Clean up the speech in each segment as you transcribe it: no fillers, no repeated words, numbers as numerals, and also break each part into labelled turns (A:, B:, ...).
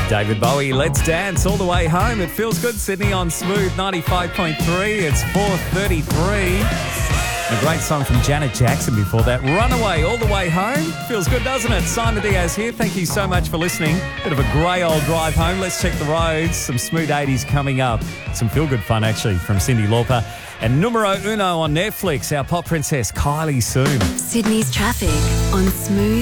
A: David Bowie, Let's Dance all the way home. It feels good, Sydney, on Smooth 95.3. It's 4:33. A great song from Janet Jackson before that. Runaway all the way home. Feels good, doesn't it? Simon Diaz here. Thank you so much for listening. Bit of a grey old drive home. Let's check the roads. Some smooth 80s coming up. Some feel-good fun, actually, from Cyndi Lauper. And numero uno on Netflix, our pop princess Kylie soon.
B: Sydney's traffic on Smooth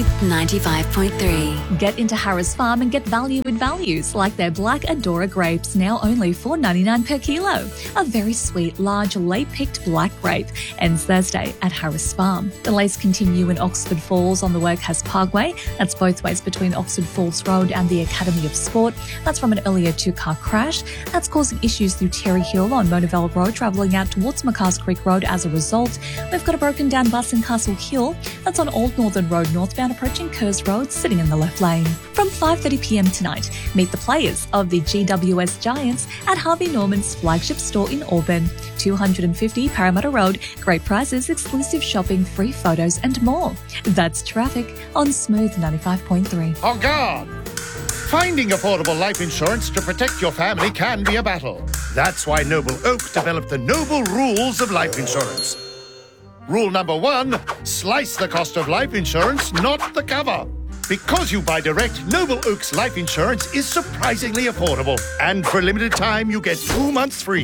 B: 95.3.
C: Get into Harris Farm and get value with values, like their Black Adora grapes, now only $4.99 per kilo. A very sweet, large, late-picked black grape. Ends Thursday at Harris Farm. Delays continue in Oxford Falls on the Workhouse Parkway. That's both ways between Oxford Falls Road and the Academy of Sport. That's from an earlier two-car crash. That's causing issues through Terry Hill on Monavale Road, travelling out towards McCar's Creek Road as a result. We've got a broken down bus in Castle Hill. That's on Old Northern Road northbound approaching Kerrs Road, sitting in the left lane. From 5:30pm tonight, meet the players of the GWS Giants at Harvey Norman's flagship store in Auburn. 250 Parramatta Road. Great prizes, exclusive shopping, free photos and more. That's traffic on Smooth 95.3.
D: On guard! Finding affordable life insurance to protect your family can be a battle. That's why Noble Oak developed the Noble Rules of Life Insurance. Rule number 1, slice the cost of life insurance, not the cover. Because you buy direct, Noble Oak's life insurance is surprisingly affordable. And for a limited time, you get 2 months free.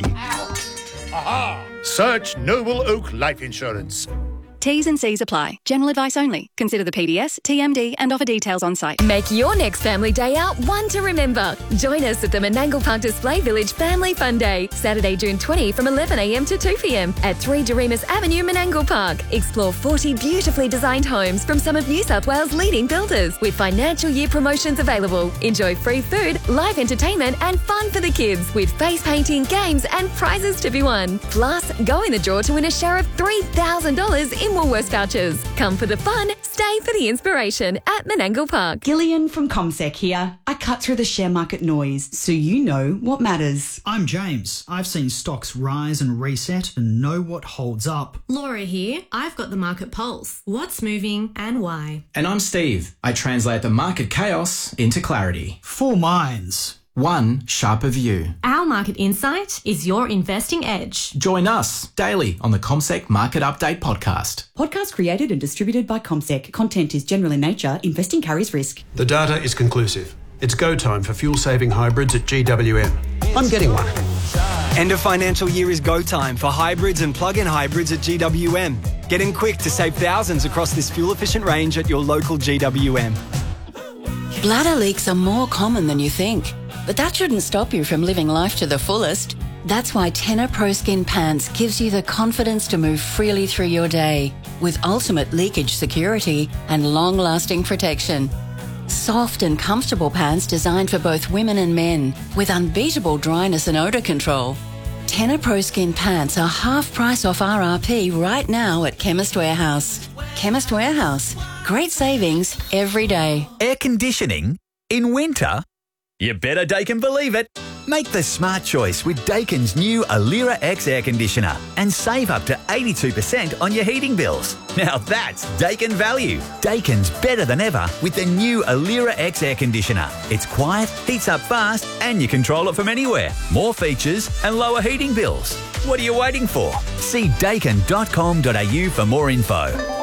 D: Aha! Search Noble Oak Life Insurance.
E: T's and C's apply. General advice only. Consider the PDS, TMD and offer details on site.
F: Make your next family day out one to remember. Join us at the Menangle Park Display Village Family Fun Day, Saturday, June 20 from 11am to 2pm at 3 Doremus Avenue, Menangle Park. Explore 40 beautifully designed homes from some of New South Wales' leading builders with financial year promotions available. Enjoy free food, live entertainment and fun for the kids with face painting, games and prizes to be won. Plus, go in the draw to win a share of $3,000 in Woolworths vouchers. Come for the fun, stay for the inspiration at Menangle Park.
G: Gillian from CommSec here. I cut through the share market noise so you know what matters.
H: I'm James. I've seen stocks rise and reset and know what holds up.
I: Laura here. I've got the market pulse. What's moving and why?
J: And I'm Steve. I translate the market chaos into clarity.
H: 4 minds.
J: One sharper view.
I: Our market insight is your investing edge.
J: Join us daily on the CommSec Market Update podcast.
G: Podcast created and distributed by CommSec. Content is general in nature. Investing carries risk.
K: The data is conclusive. It's go time for fuel-saving hybrids at GWM. I'm getting one.
L: End of financial year is go time for hybrids and plug-in hybrids at GWM. Get in quick to save thousands across this fuel-efficient range at your local GWM.
B: Bladder leaks are more common than you think, but that shouldn't stop you from living life to the fullest. That's why Tena Pro Skin Pants gives you the confidence to move freely through your day with ultimate leakage security and long-lasting protection. Soft and comfortable pants designed for both women and men with unbeatable dryness and odour control. Tena Pro Skin Pants are half price off RRP right now at Chemist Warehouse. Chemist Warehouse. Great savings every day.
M: Air conditioning in winter? You better Daikin believe it. Make the smart choice with Daikin's new Alira X air conditioner and save up to 82% on your heating bills. Now that's Daikin value. Daikin's better than ever with the new Alira X air conditioner. It's quiet, heats up fast and you control it from anywhere. More features and lower heating bills. What are you waiting for? See daikin.com.au for more info.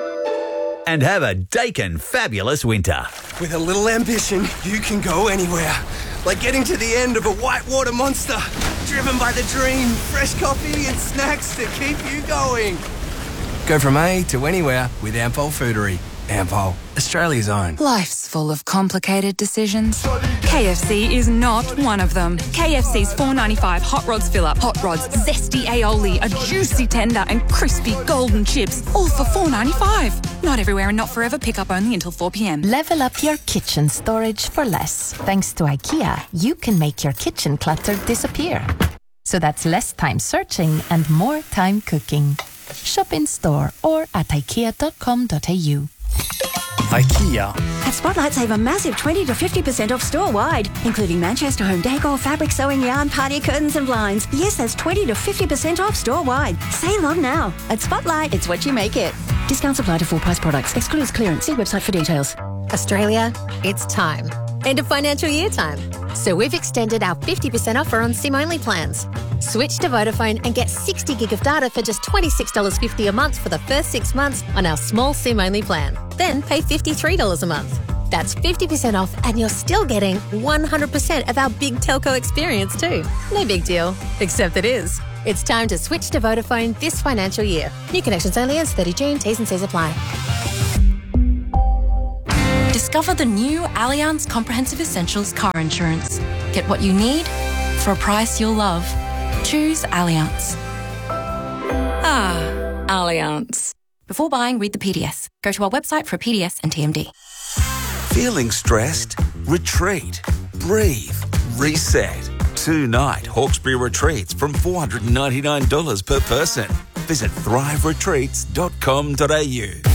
M: And have a Daikin fabulous winter.
N: With a little ambition, you can go anywhere. Like getting to the end of a whitewater monster. Driven by the dream, fresh coffee and snacks to keep you going. Go from A to anywhere with Ampol Foodery. Ampol, Australia's own.
O: Life's full of complicated decisions. KFC is not one of them. KFC's $4.95 Hot Rods Fill-Up. Hot Rods, zesty aioli, a juicy tender and crispy golden chips, all for $4.95. Not everywhere and not forever. Pick up only until 4pm.
P: Level up your kitchen storage for less. Thanks to IKEA, you can make your kitchen clutter disappear. So that's less time searching and more time cooking. Shop in store or at ikea.com.au.
Q: IKEA.
R: At Spotlight, save a massive 20 to 50% off store-wide, including Manchester home decor, fabric sewing yarn, party curtains and blinds. Yes, that's 20 to 50% off store-wide. Save on now. At Spotlight, it's what you make it. Discounts apply to full-price products. Excludes clearance. See website for details.
S: Australia, it's time. End of financial year time. So we've extended our 50% offer on SIM-only plans. Switch to Vodafone and get 60 gig of data for just $26.50 a month for the first 6 months on our small SIM-only plan. Then pay $53 a month. That's 50% off and you're still getting 100% of our big telco experience too. No big deal, except it is. It's time to switch to Vodafone this financial year. New connections only ends 30 June. T's and C's apply.
T: Discover the new Allianz Comprehensive Essentials car insurance. Get what you need for a price you'll love. Choose Allianz. Allianz. Before buying, read the PDS. Go to our website for a PDS and TMD.
U: Feeling stressed? Retreat. Breathe. Reset. 2-night Hawkesbury retreats from $499 per person. Visit thriveretreats.com.au.